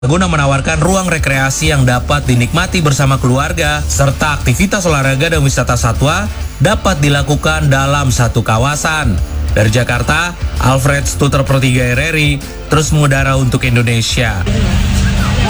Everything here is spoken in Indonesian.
guna menawarkan ruang rekreasi yang dapat dinikmati bersama keluarga, serta aktivitas olahraga dan wisata satwa dapat dilakukan dalam satu kawasan. Dari Jakarta, Alfred Stuter per 3 RRI, terus mengudara untuk Indonesia.